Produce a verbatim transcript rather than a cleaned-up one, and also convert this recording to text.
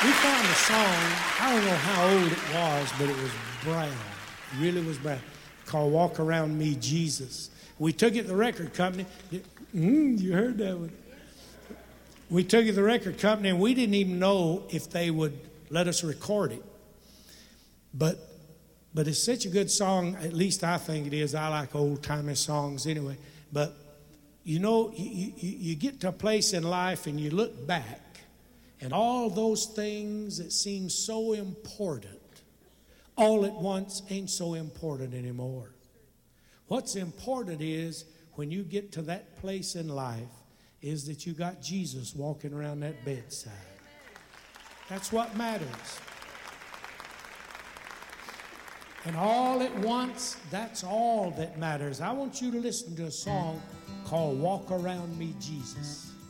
We found a song, I don't know how old it was, but it was brown. It really was brown. Called Walk Around Me, Jesus. We took it to the record company. Mm, you heard that one. We took it to the record company, and we didn't even know if they would let us record it. But but it's such a good song, at least I think it is. I like old-timey songs anyway. But, you know, you, you, you get to a place in life and you look back, and all those things that seem so important, all at once ain't so important anymore. What's important is when you get to that place in life is that you got Jesus walking around that bedside. That's what matters. And all at once, that's all that matters. I want you to listen to a song called Walk Around Me, Jesus.